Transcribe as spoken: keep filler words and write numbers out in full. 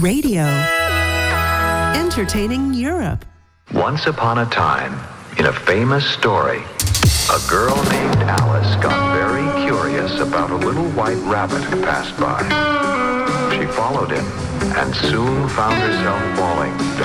Radio. Entertaining Europe. Once upon a time, in a famous story, a girl named Alice got very curious about a little white rabbit who passed by. She followed him and soon found herself falling